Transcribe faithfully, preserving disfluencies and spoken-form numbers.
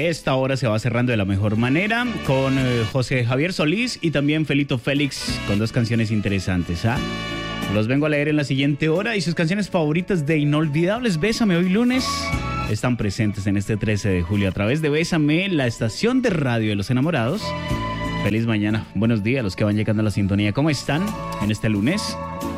Esta hora se va cerrando de la mejor manera con eh, José Javier Solís y también Felito Félix con dos canciones interesantes. ¿ah? Los vengo a leer en la siguiente hora y sus canciones favoritas de Inolvidables Bésame hoy lunes están presentes en este trece de julio a través de Bésame, la estación de radio de los enamorados. Feliz mañana, buenos días a los que van llegando a la sintonía. ¿Cómo están en este lunes?